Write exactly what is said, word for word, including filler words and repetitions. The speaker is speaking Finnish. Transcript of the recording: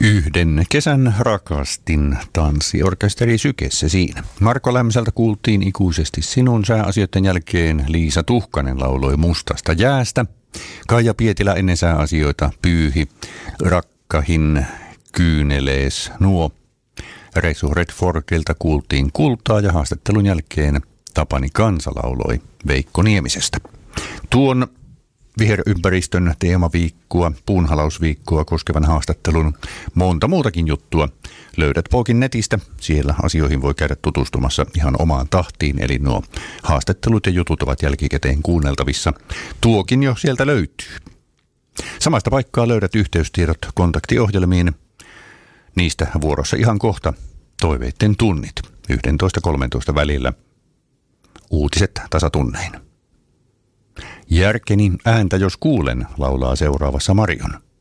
Yhden kesän rakastin, tanssiorkesteri Sykessä siinä. Marko Lämsältä kuultiin Ikuisesti sinun sääasioiden jälkeen. Liisa Tuhkanen lauloi Mustasta jäästä. Kaija Pietilä ennen sääasioita Pyyhi. Rakkahin kyynelees nuo. Resu Redforgilta kuultiin Kultaa ja haastattelun jälkeen Tapani Kansa lauloi Veikko Niemisestä. Tuon viherympäristön teemaviikkoa, puunhalausviikkoa koskevan haastattelun monta muutakin juttua löydät Pookin netistä. Siellä asioihin voi käydä tutustumassa ihan omaan tahtiin, eli nuo haastattelut ja jutut ovat jälkikäteen kuunneltavissa. Tuokin jo sieltä löytyy. Samasta paikkaa löydät yhteystiedot kontaktiohjelmiin. Niistä vuorossa ihan kohta toiveitten tunnit yksitoista kolmetoista välillä. Uutiset tasatunnein. Järkeni ääntä jos kuulen, laulaa seuraavassa Marion.